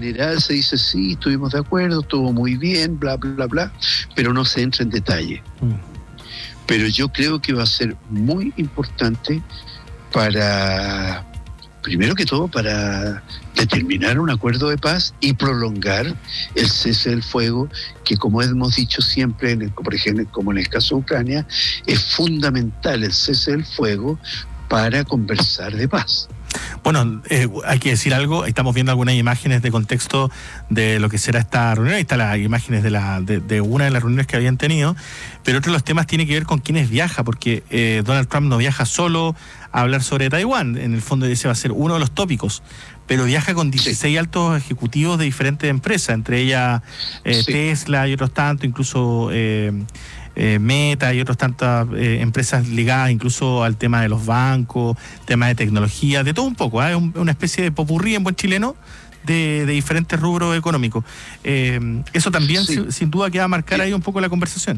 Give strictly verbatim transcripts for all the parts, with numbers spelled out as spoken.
general se dice, sí, estuvimos de acuerdo, estuvo muy bien, bla, bla, bla, pero no se entra en detalle. Mm. Pero yo creo que va a ser muy importante para, primero que todo, para determinar un acuerdo de paz y prolongar el cese del fuego, que como hemos dicho siempre, por ejemplo, como en el caso de Ucrania, es fundamental el cese del fuego para conversar de paz. Bueno, eh, hay que decir algo, estamos viendo algunas imágenes de contexto de lo que será esta reunión, ahí están las imágenes de, la, de, de una de las reuniones que habían tenido, pero otro de los temas tiene que ver con quiénes viaja, porque eh, Donald Trump no viaja solo a hablar sobre Taiwán, en el fondo ese va a ser uno de los tópicos, pero viaja con dieciséis sí. altos ejecutivos de diferentes empresas, entre ellas eh, sí. Tesla y otros tantos, incluso... Eh, Eh, Meta y otras tantas eh, empresas ligadas incluso al tema de los bancos, tema de tecnología, de todo un poco, ¿eh? Un, una especie de popurrí en buen chileno de, de diferentes rubros económicos. Eh, eso también sí. sin, sin duda que va a marcar ahí un poco la conversación.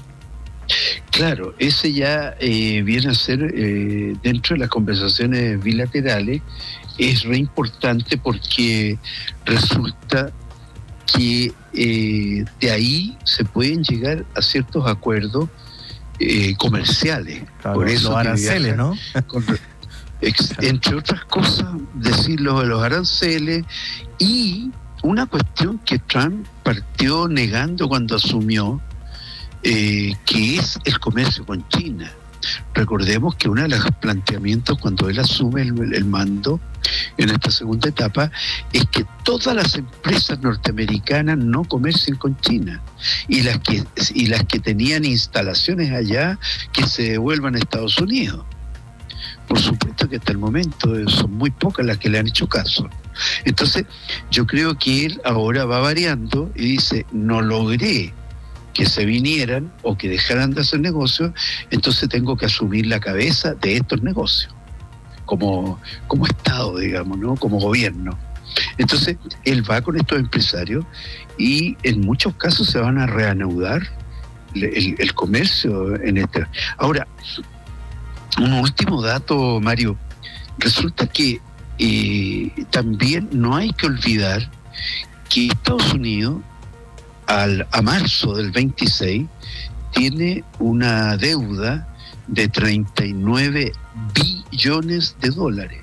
Claro, ese ya eh, viene a ser eh, dentro de las conversaciones bilaterales, es re importante porque resulta que eh, de ahí se pueden llegar a ciertos acuerdos eh, comerciales. Claro, por eso los aranceles, ¿no? Con, ex, entre otras cosas, decir lo de los aranceles y una cuestión que Trump partió negando cuando asumió, eh, que es el comercio con China. Recordemos que uno de los planteamientos cuando él asume el, el mando en esta segunda etapa es que todas las empresas norteamericanas no comercien con China y las que y las que tenían instalaciones allá que se devuelvan a Estados Unidos. Por supuesto que hasta el momento son muy pocas las que le han hecho caso. Entonces yo creo que él ahora va variando y dice, no logré que se vinieran o que dejaran de hacer negocios, entonces tengo que asumir la cabeza de estos negocios, como, como Estado, digamos, ¿no? Como gobierno. Entonces, él va con estos empresarios y en muchos casos se van a reanudar el, el, el comercio en este. Ahora, un último dato, Mario. Resulta que eh, también no hay que olvidar que Estados Unidos Al, a marzo del veintiséis tiene una deuda de treinta y nueve billones de dólares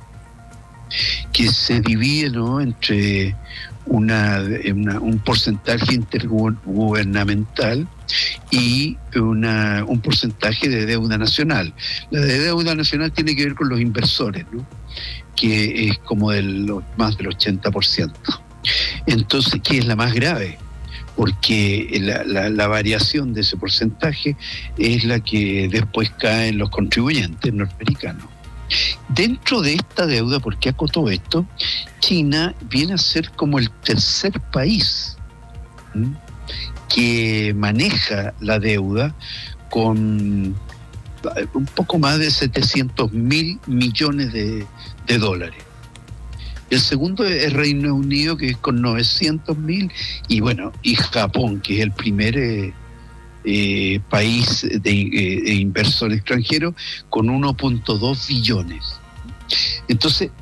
que se divide, ¿no?, entre una, una, un porcentaje intergubernamental y una, un porcentaje de deuda nacional. La de deuda nacional tiene que ver con los inversores, ¿no?, que es como del, más del ochenta por ciento. Entonces, ¿qué es la más grave? Porque la, la, la variación de ese porcentaje es la que después cae en los contribuyentes norteamericanos. Dentro de esta deuda, ¿por qué acotó esto? China viene a ser como el tercer país ¿sí? que maneja la deuda con un poco más de setecientos mil millones de, de dólares. El segundo es Reino Unido, que es con novecientos mil, y bueno, y Japón, que es el primer eh, eh, país de, eh, de inversor extranjero, con uno punto dos billones. Entonces,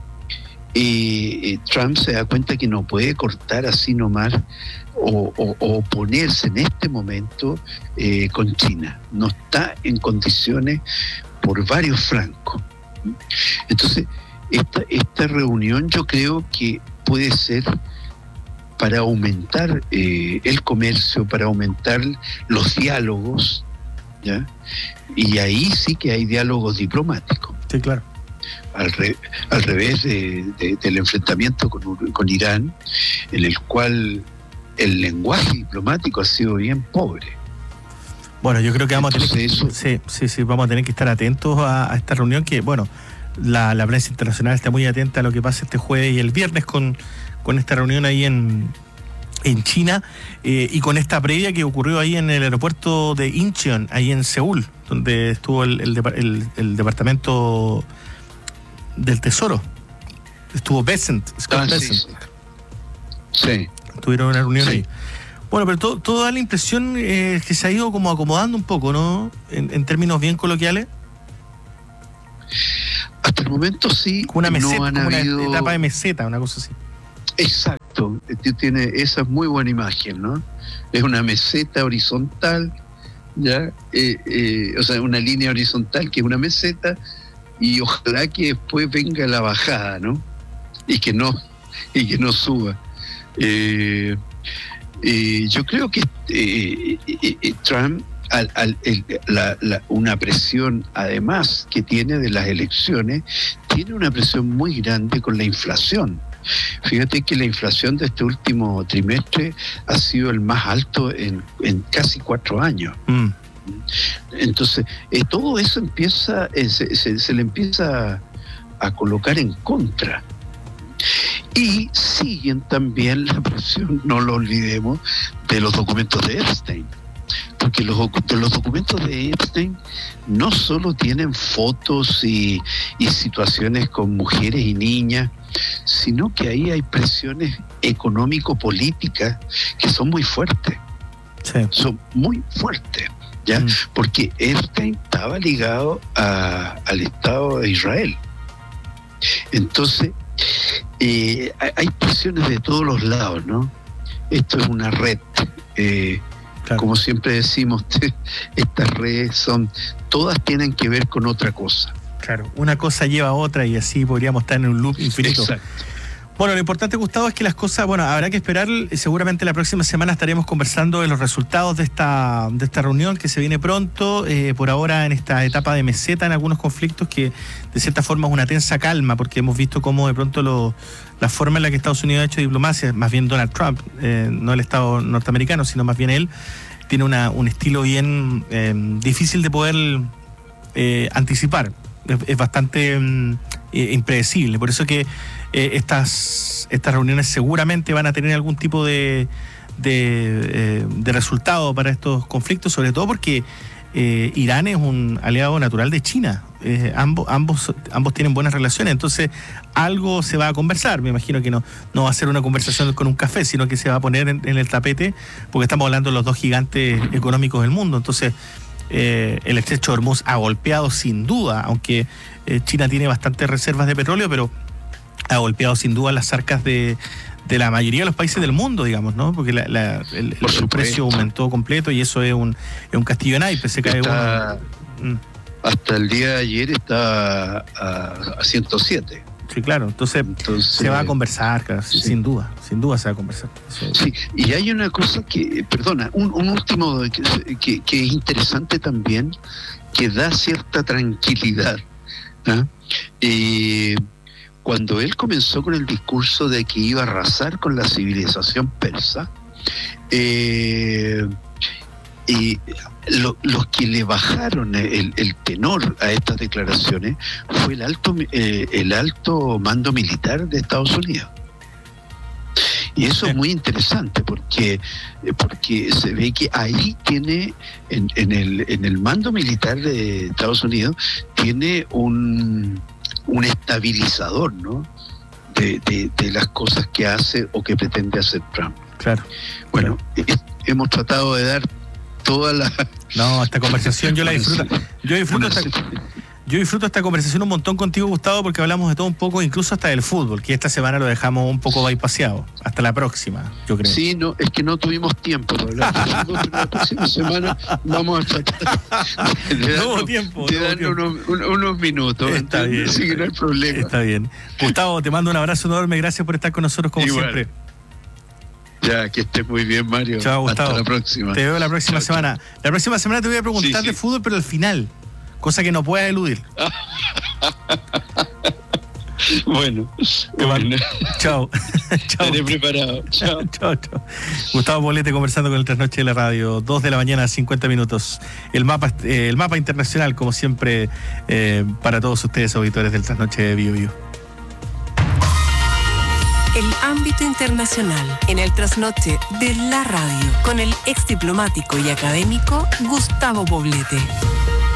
eh, Trump se da cuenta que no puede cortar así nomás o, o, o oponerse en este momento eh, con China. No está en condiciones por varios flancos. Entonces, Esta, esta reunión yo creo que puede ser para aumentar eh, el comercio, para aumentar los diálogos, ¿ya? Y ahí sí que hay diálogos diplomáticos. Sí, claro. Al, re, al revés de, de, del enfrentamiento con, con Irán, en el cual el lenguaje diplomático ha sido bien pobre. Bueno, yo creo que vamos Entonces, a tener que, eso, sí, sí, sí, vamos a tener que estar atentos a, a esta reunión que, bueno, La, la prensa internacional está muy atenta a lo que pasa este jueves y el viernes con, con esta reunión ahí en, en China eh, y con esta previa que ocurrió ahí en el aeropuerto de Incheon, ahí en Seúl, donde estuvo el, el, el, el departamento del Tesoro. Estuvo Bessent, Scott ah, Bessent. Sí, sí. Tuvieron una reunión sí. ahí. Bueno, pero todo, todo da la impresión eh, que se ha ido como acomodando un poco, ¿no? En, en términos bien coloquiales. Hasta el momento sí. Como una meseta, no han como habido... una etapa de meseta, una cosa así. Exacto. Exacto, tiene esa es muy buena imagen, ¿no? Es una meseta horizontal, ya, eh, eh, o sea, una línea horizontal que es una meseta, y ojalá que después venga la bajada, ¿no? Y que no, y que no suba. Eh, eh, yo creo que eh, eh, Trump, al, al, el, la, la, una presión además que tiene de las elecciones, tiene una presión muy grande con la inflación. Fíjate que la inflación de este último trimestre ha sido el más alto en, en casi cuatro años. Mm. Entonces, eh, todo eso empieza, eh, se, se, se le empieza a, a colocar en contra. Y siguen también la presión, no lo olvidemos, de los documentos de Epstein. Porque los, los documentos de Epstein no solo tienen fotos y, y situaciones con mujeres y niñas, sino que ahí hay presiones económico-políticas que son muy fuertes. Sí. Son muy fuertes, ¿ya? Mm. Porque Epstein estaba ligado a, al Estado de Israel. Entonces, eh, hay presiones de todos los lados, ¿no? Esto es una red. Eh, Claro. Como siempre decimos, estas redes son, todas tienen que ver con otra cosa. Claro, una cosa lleva a otra y así podríamos estar en un loop infinito. Exacto. Bueno, lo importante, Gustavo, es que las cosas, bueno, habrá que esperar, seguramente la próxima semana estaremos conversando de los resultados de esta, de esta reunión que se viene pronto, eh, por ahora en esta etapa de meseta en algunos conflictos que de cierta forma es una tensa calma, porque hemos visto cómo de pronto lo, la forma en la que Estados Unidos ha hecho diplomacia, más bien Donald Trump, eh, no el Estado norteamericano, sino más bien él, tiene una, un estilo bien eh, difícil de poder eh, anticipar, es, es bastante eh, impredecible, por eso que Eh, estas, estas reuniones seguramente van a tener algún tipo de, de, eh, de resultado para estos conflictos, sobre todo porque eh, Irán es un aliado natural de China. Eh, ambos, ambos, ambos tienen buenas relaciones, entonces algo se va a conversar. Me imagino que no, no va a ser una conversación con un café, sino que se va a poner en, en el tapete, porque estamos hablando de los dos gigantes económicos del mundo. Entonces eh, el estrecho de Hormuz ha golpeado sin duda, aunque eh, China tiene bastantes reservas de petróleo, pero ha golpeado sin duda las arcas de, de la mayoría de los países del mundo, digamos, ¿no? Porque la, la, el, el precio aumentó completo y eso es un, es un castillo en naipes, se cae está, uno. Mm. Hasta el día de ayer está a, a ciento siete. Sí, claro, entonces, entonces se va a conversar, claro, sí. sin duda, sin duda se va a conversar. Eso. Sí, y hay una cosa que, perdona, un, un último que, que, que es interesante también, que da cierta tranquilidad, ¿no? Eh, Cuando él comenzó con el discurso de que iba a arrasar con la civilización persa, eh, y lo, los que le bajaron el, el tenor a estas declaraciones fue el alto, eh, el alto mando militar de Estados Unidos. Y eso es muy interesante porque, porque se ve que ahí tiene, en, en, el, en el mando militar de Estados Unidos, tiene un... un estabilizador, ¿no? De, de, de las cosas que hace o que pretende hacer Trump. Claro. Bueno, claro. Es, hemos tratado de dar toda la... No, esta conversación yo la disfruto. Yo disfruto esta, yo disfruto esta conversación un montón contigo, Gustavo, porque hablamos de todo un poco, incluso hasta del fútbol, que esta semana lo dejamos un poco bypaseado. Hasta la próxima, yo creo. Sí, no, es que no tuvimos tiempo para hablar de fútbol, pero la próxima semana vamos a tratar de darnos, tiempo, de darnos unos, unos minutos. Está bien. Así que no hay problema. Está bien. Gustavo, te mando un abrazo enorme, gracias por estar con nosotros como Igual. siempre. Ya, que estés muy bien, Mario. Chao, Gustavo. Hasta la próxima. Te veo la próxima chao, semana. Chao. La próxima semana te voy a preguntar sí, de sí. fútbol, pero al final, cosa que no puedas eludir. Bueno, bueno. Chao. Chao. Estaré preparado. Chao. Chao, chao. Gustavo Poblete conversando con el Trasnoche de la Radio. Dos de la mañana, cincuenta minutos. El mapa, eh, el mapa internacional, como siempre, eh, para todos ustedes, auditores del Trasnoche de Bio Bio. El ámbito internacional en el Trasnoche de la Radio con el ex diplomático y académico Gustavo Poblete.